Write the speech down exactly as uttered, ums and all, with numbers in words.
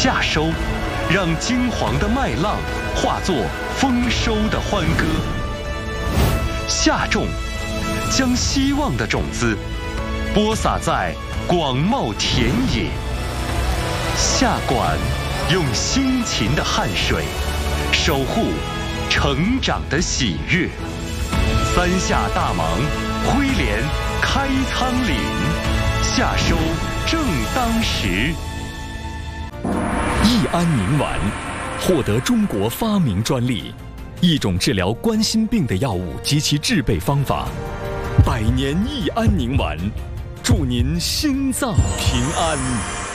夏收，让金黄的麦浪化作丰收的欢歌；夏种，将希望的种子播撒在广袤田野；夏管，用辛勤的汗水守护成长的喜悦。三夏大忙，辉连开仓廪，夏收正当时。 益安宁丸获得中国发明专利，一种治疗冠心病的药物及其制备方法。百年益安宁丸，祝您心脏平安。